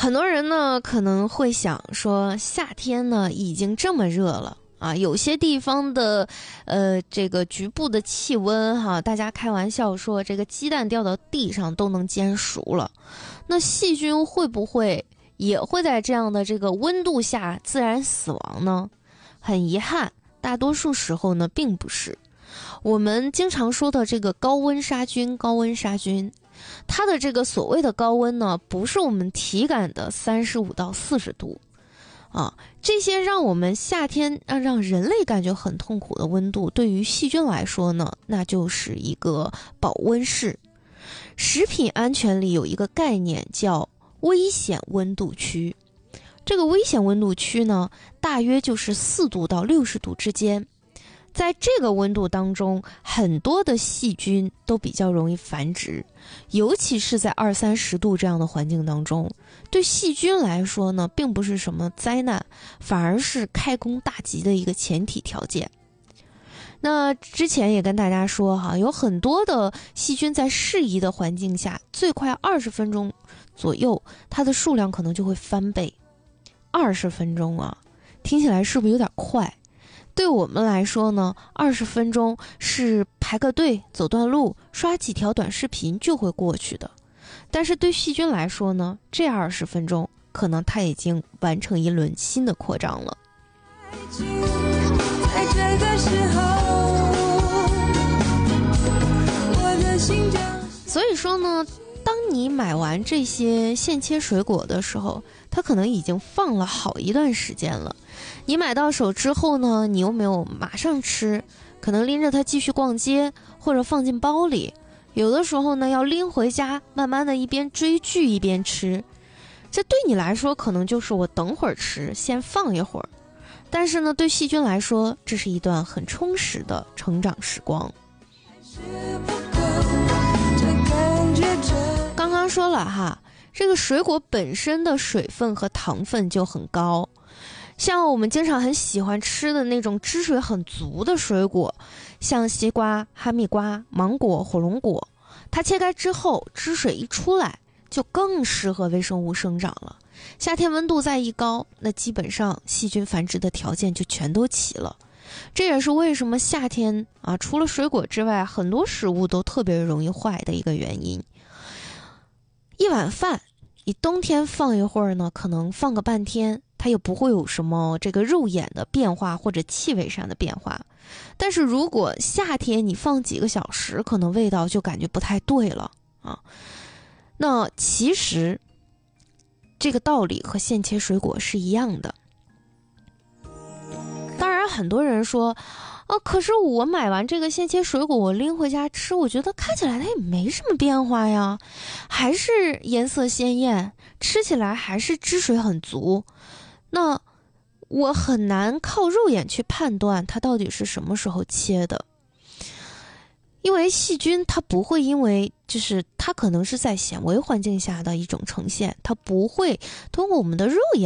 很多人呢可能会想说，夏天呢已经这么热了啊，有些地方的这个局部的气温哈，大家开玩笑说这个鸡蛋掉到地上都能煎熟了。那细菌会不会也会在这样的这个温度下自然死亡呢？很遗憾，大多数时候呢并不是。我们经常说的这个高温杀菌，它的这个所谓的高温呢，不是我们体感的35到40度啊，这些让我们夏天让人类感觉很痛苦的温度，对于细菌来说呢，那就是一个保温室。食品安全里有一个概念叫危险温度区，这个危险温度区呢，大约就是4度到60度之间。在这个温度当中，很多的细菌都比较容易繁殖，尤其是在20-30度这样的环境当中，对细菌来说呢，并不是什么灾难，反而是开工大吉的一个前提条件。那之前也跟大家说哈，有很多的细菌在适宜的环境下，最快20分钟左右，它的数量可能就会翻倍。20分钟啊，听起来是不是有点快？对我们来说呢，20分钟是排个队、走段路、刷几条短视频就会过去的。但是对细菌来说呢，这20分钟可能它已经完成一轮新的扩张了。在这个时候，我的心就……所以说呢，当你买完这些现切水果的时候，它可能已经放了好一段时间了。你买到手之后呢，你又没有马上吃，可能拎着它继续逛街，或者放进包里。有的时候呢，要拎回家，慢慢的一边追剧一边吃。这对你来说可能就是我等会儿吃，先放一会儿。但是呢，对细菌来说，这是一段很充实的成长时光。刚刚说了哈，这个水果本身的水分和糖分就很高。像我们经常很喜欢吃的那种汁水很足的水果，像西瓜、哈密瓜、芒果、火龙果，它切开之后汁水一出来，就更适合微生物生长了。夏天温度再一高，那基本上细菌繁殖的条件就全都齐了。这也是为什么夏天啊，除了水果之外，很多食物都特别容易坏的一个原因。一碗饭，你冬天放一会儿呢，可能放个半天，它也不会有什么这个肉眼的变化或者气味上的变化。但是如果夏天你放几个小时，可能味道就感觉不太对了啊。那其实这个道理和现切水果是一样的。当然很多人说可是我买完这个现切水果，我拎回家吃，我觉得看起来它也没什么变化呀，还是颜色鲜艳，吃起来还是汁水很足。那我很难靠肉眼去判断它到底是什么时候切的。因为细菌它不会因为就是它可能是在显微环境下的一种呈现，它不会通过我们的肉眼